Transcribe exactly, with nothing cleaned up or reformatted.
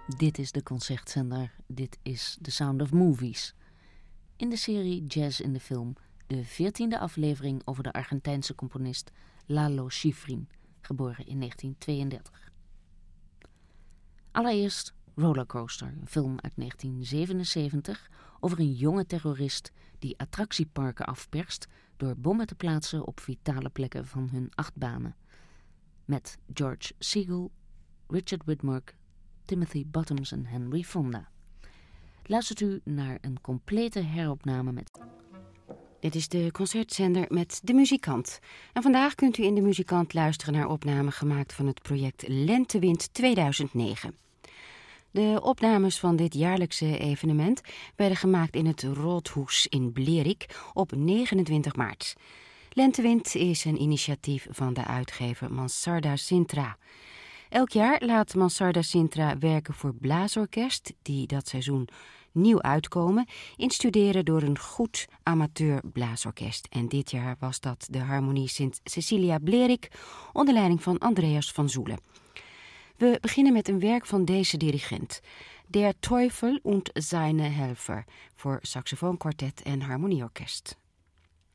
Dit is de concertzender, dit is The Sound of Movies. In de serie Jazz in de Film, de veertiende aflevering over de Argentijnse componist Lalo Schifrin, geboren in negentien tweeëndertig. Allereerst Rollercoaster, een film uit negentien zevenenzeventig over een jonge terrorist die attractieparken afperst door bommen te plaatsen op vitale plekken van hun achtbanen. Met George Segal, Richard Widmark, Timothy Bottoms en Henry Fonda. Luistert u naar een complete heropname met... Dit is de concertzender met De Muzikant. En vandaag kunt u in De Muzikant luisteren naar opnamen gemaakt van het project Lentewind tweeduizend negen. De opnames van dit jaarlijkse evenement werden gemaakt in het Roodhoes in Blerik op negenentwintig maart. Lentewind is een initiatief van de uitgever Mansarda Sintra. Elk jaar laat Mansarda Sintra werken voor blaasorkest die dat seizoen nieuw uitkomen, instuderen door een goed amateur blaasorkest. En dit jaar was dat de Harmonie Sint Cecilia Blerik onder leiding van Andreas van Zoelen. We beginnen met een werk van deze dirigent, Der Teufel und seine Helfer, voor saxofoonkwartet en harmonieorkest.